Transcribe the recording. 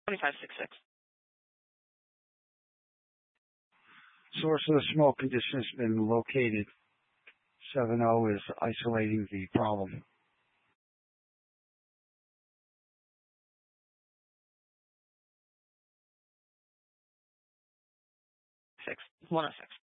2566. Source of the smoke condition has been located. 7-0 is isolating the problem. 106.